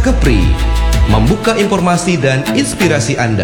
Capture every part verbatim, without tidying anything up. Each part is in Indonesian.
Kepri, membuka informasi dan inspirasi Anda.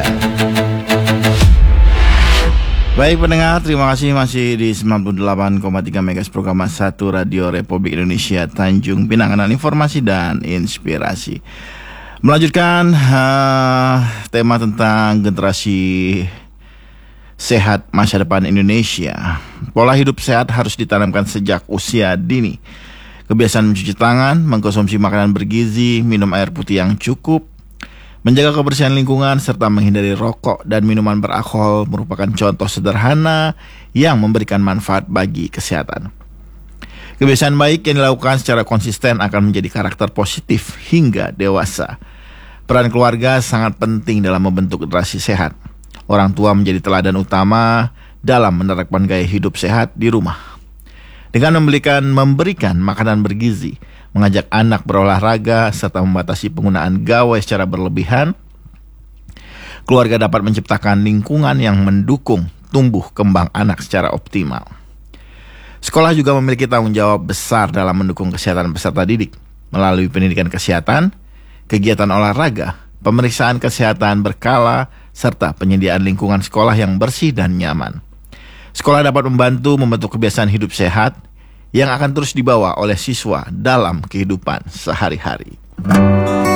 Baik pendengar, terima kasih masih di sembilan puluh delapan koma tiga MHz program satu Radio Republik Indonesia Tanjung Pinang dengan informasi dan inspirasi. Melanjutkan uh, tema tentang generasi sehat masa depan Indonesia. Pola hidup sehat harus ditanamkan sejak usia dini. Kebiasaan mencuci tangan, mengkonsumsi makanan bergizi, minum air putih yang cukup, menjaga kebersihan lingkungan, serta menghindari rokok dan minuman beralkohol merupakan contoh sederhana yang memberikan manfaat bagi kesehatan. Kebiasaan baik yang dilakukan secara konsisten akan menjadi karakter positif hingga dewasa. Peran keluarga sangat penting dalam membentuk generasi sehat. Orang tua menjadi teladan utama dalam menerapkan gaya hidup sehat di rumah. Dengan memberikan, memberikan makanan bergizi, mengajak anak berolahraga, serta membatasi penggunaan gawai secara berlebihan, keluarga dapat menciptakan lingkungan yang mendukung tumbuh kembang anak secara optimal. Sekolah juga memiliki tanggung jawab besar dalam mendukung kesehatan peserta didik, melalui pendidikan kesehatan, kegiatan olahraga, pemeriksaan kesehatan berkala, serta penyediaan lingkungan sekolah yang bersih dan nyaman. Sekolah dapat membantu membentuk kebiasaan hidup sehat yang akan terus dibawa oleh siswa dalam kehidupan sehari-hari.